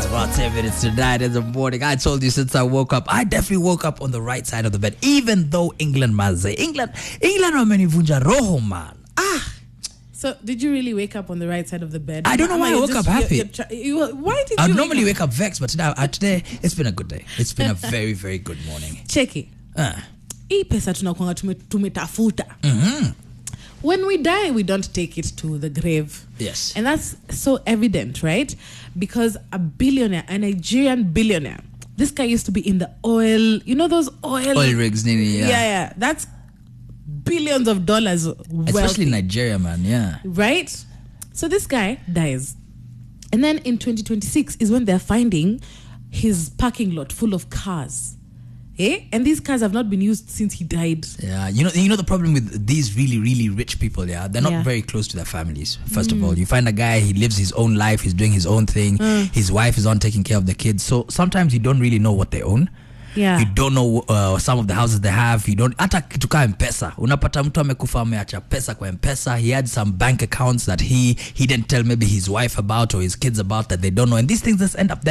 About 10 minutes to 9 in the morning. I told you since I woke up, I definitely woke up on the right side of the bed. Even though England must say, England wamenivunja roho, man. So, did you really wake up on the right side of the bed? I don't know why I woke up happy. Why did I you normally wake up vexed, but today it's been a good day. It's been a very, very good morning. Cheki. Hii pesa tunakuanga tumetafuta. When we die, we don't take it to the grave. Yes. And that's so evident, right? Because a Nigerian billionaire, this guy used to be in the oil, you know those oil rigs, yeah. Yeah. That's billions of dollars wealthy. Especially Nigeria, man, yeah. Right? So this guy dies. And then in 2026 is when they're finding his parking lot full of cars. And these cars have not been used since he died. Yeah, you know the problem with these really, really rich people, yeah? They're not very close to their families. First of all, you find a guy, he lives his own life, he's doing his own thing. His wife is on taking care of the kids. So sometimes you don't really know what they own. Yeah. You don't know some of the houses they have. You don't hata kitu ka M-Pesa. Unapata mtu amekufa ameacha pesa kwa M-Pesa. He had some bank accounts that he didn't tell maybe his wife about or his kids about that they don't know. And these things just end up there.